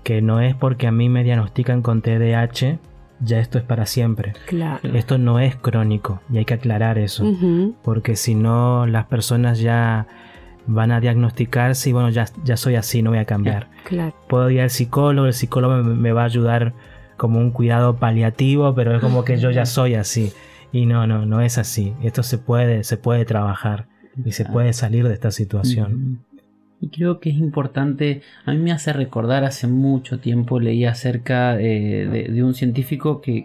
que no es porque a mí me diagnostican con TDAH, ya esto es para siempre. Claro. Esto no es crónico y hay que aclarar eso, porque si no las personas ya van a diagnosticarse y bueno, ya soy así, no voy a cambiar. Claro. Puedo ir al psicólogo, el psicólogo me va a ayudar como un cuidado paliativo, pero es como que yo ya soy así. Y no es así. Esto se puede trabajar y se puede salir de esta situación. Y creo que es importante, a mí me hace recordar, hace mucho tiempo leí acerca de un científico que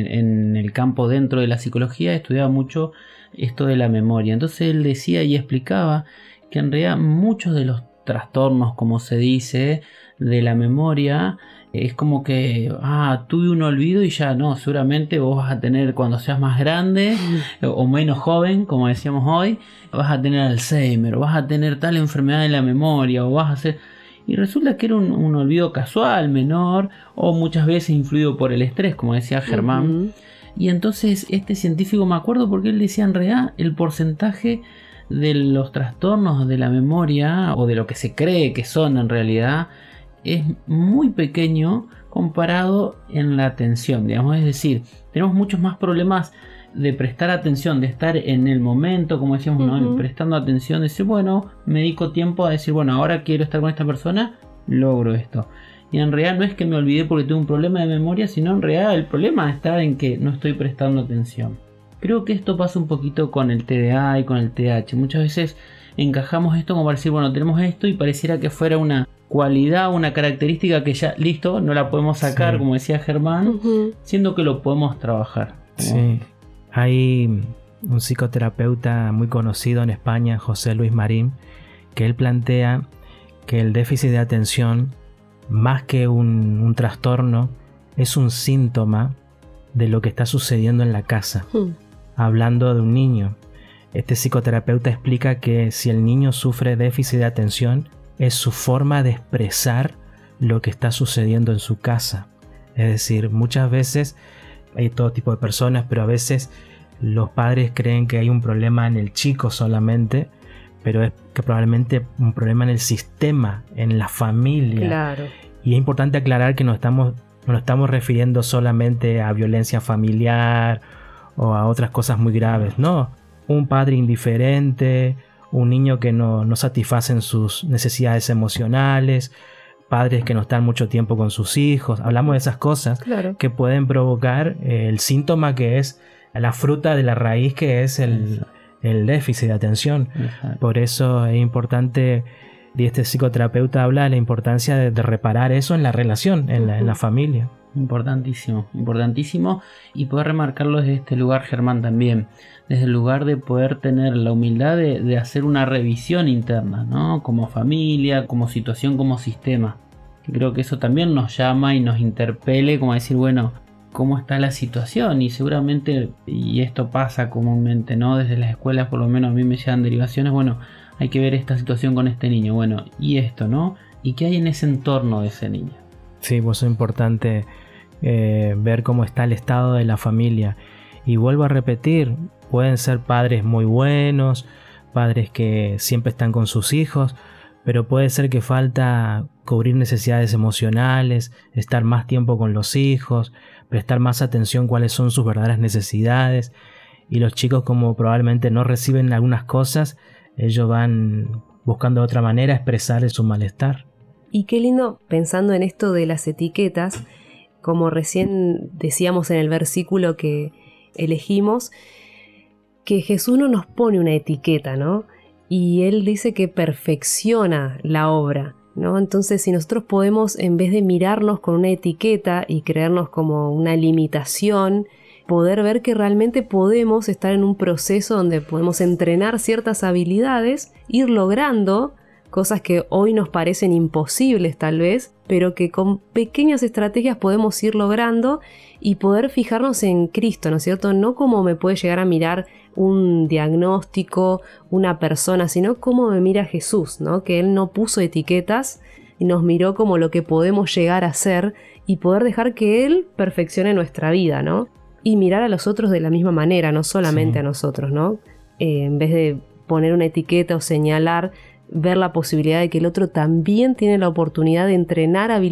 en el campo dentro de la psicología estudiaba mucho esto de la memoria. Entonces él decía y explicaba que en realidad muchos de los trastornos, como se dice, de la memoria, es como que, tuve un olvido y ya no, seguramente vos vas a tener cuando seas más grande o menos joven, como decíamos hoy, vas a tener Alzheimer, o vas a tener tal enfermedad de la memoria, o vas a hacer... Y resulta que era un olvido casual, menor, o muchas veces influido por el estrés, como decía Germán. Y entonces este científico, me acuerdo porque él decía en realidad el porcentaje de los trastornos de la memoria, o de lo que se cree que son en realidad, es muy pequeño comparado en la atención, digamos. Es decir, tenemos muchos más problemas de prestar atención, de estar en el momento, como decíamos, ¿no? Prestando atención, de decir, bueno, me dedico tiempo a decir, bueno, ahora quiero estar con esta persona, logro esto. Y en realidad no es que me olvidé porque tengo un problema de memoria, sino en realidad el problema está en que no estoy prestando atención. Creo que esto pasa un poquito con el TDA y con el TDAH. Muchas veces encajamos esto como para decir, bueno, tenemos esto y pareciera que fuera una cualidad, una característica que ya, listo, no la podemos sacar, como decía Germán, siendo que lo podemos trabajar. Sí, hay un psicoterapeuta muy conocido en España, José Luis Marín, que él plantea que el déficit de atención, más que un trastorno, es un síntoma de lo que está sucediendo en la casa. Hablando de un niño, este psicoterapeuta explica que si el niño sufre déficit de atención, es su forma de expresar lo que está sucediendo en su casa. Es decir, muchas veces hay todo tipo de personas, pero a veces los padres creen que hay un problema en el chico solamente, pero es que probablemente un problema en el sistema, en la familia. Claro. Y es importante aclarar que no estamos refiriendo solamente a violencia familiar o a otras cosas muy graves. No, un padre indiferente, un niño que no satisfacen sus necesidades emocionales, padres que no están mucho tiempo con sus hijos. Hablamos de esas cosas que pueden provocar el síntoma que es la fruta de la raíz, que es el déficit de atención. Por eso es importante, y este psicoterapeuta habla de la importancia de reparar eso en la relación, en la familia. Importantísimo, importantísimo, y poder remarcarlo desde este lugar, Germán, también, desde el lugar de poder tener la humildad de hacer una revisión interna, ¿no? Como familia, como situación, como sistema. Creo que eso también nos llama y nos interpele, como decir, bueno, ¿cómo está la situación? Y seguramente, y esto pasa comúnmente, ¿no? Desde las escuelas, por lo menos a mí me llegan derivaciones, bueno, hay que ver esta situación con este niño, bueno, y esto, ¿no? ¿Y qué hay en ese entorno de ese niño? Sí, pues es importante ver cómo está el estado de la familia. Y vuelvo a repetir, pueden ser padres muy buenos, padres que siempre están con sus hijos, pero puede ser que falta cubrir necesidades emocionales, estar más tiempo con los hijos, prestar más atención cuáles son sus verdaderas necesidades. Y los chicos, como probablemente no reciben algunas cosas, ellos van buscando de otra manera expresar su malestar. Y qué lindo, pensando en esto de las etiquetas, como recién decíamos en el versículo que elegimos, que Jesús no nos pone una etiqueta, ¿no? Y Él dice que perfecciona la obra, ¿no? Entonces, si nosotros podemos, en vez de mirarnos con una etiqueta y creernos como una limitación, poder ver que realmente podemos estar en un proceso donde podemos entrenar ciertas habilidades, ir logrando cosas que hoy nos parecen imposibles tal vez, pero que con pequeñas estrategias podemos ir logrando y poder fijarnos en Cristo, ¿no es cierto? No como me puede llegar a mirar un diagnóstico, una persona, sino cómo me mira Jesús, ¿no? Que Él no puso etiquetas y nos miró como lo que podemos llegar a ser y poder dejar que Él perfeccione nuestra vida, ¿no? Y mirar a los otros de la misma manera, no solamente a nosotros, ¿no? En vez de poner una etiqueta o señalar, ver la posibilidad de que el otro también tiene la oportunidad de entrenar habilidades